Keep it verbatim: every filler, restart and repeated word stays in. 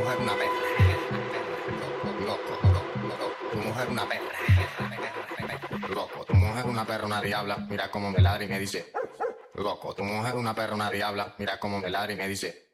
mujer una perra. Loco, loco, loco. Tu mujer una perra. Loco, tu mujer una perra, una diabla. Mira cómo me ladra y me dice. Loco, tu mujer una perra, una diabla. Mira cómo me ladra y me dice.